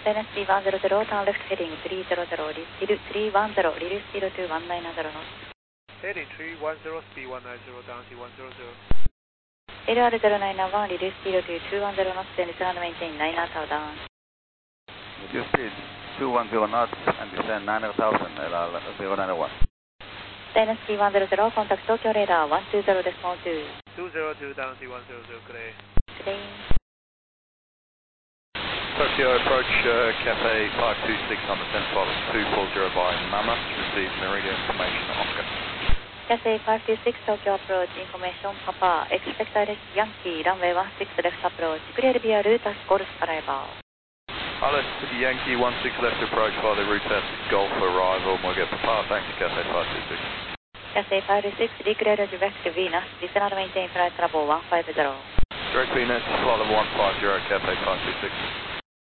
Dynasty 100, turn left heading 300, hill 310, release speed to 190 knots. Heading 310, speed 190, Dynasty 100. LR0991, release speed to 210 knots, then descend and maintain 9 knots down. Reduce speed 210 knots and descend 9,000, LR091. Dynasty 100, contact Tokyo radar 120.2. 202, Dynasty 100, clear. Clear. Tokyo approach Cafe 526 on the 10 flight 240 by Mama. Received meridian information Oscar. Cafe 526, Tokyo approach, information Papa. Expect direct Yankee, runway 16 left approach. Clear via route as Golf arrival. Pilot Yankee 16 left approach via the route as Golf arrival. We'll get Papa back to Cafe 526. Cafe 526, declare direct Venus, descend and maintain flight level 150. Direct Venus, flight level 150, Cafe 526.